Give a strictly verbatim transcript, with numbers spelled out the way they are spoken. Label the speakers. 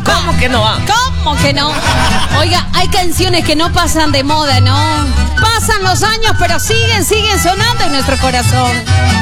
Speaker 1: ¿Cómo que no va?
Speaker 2: ¿Cómo que no? Oiga, hay canciones que no pasan de moda, ¿no? Pasan los años, pero siguen, siguen sonando en nuestro corazón.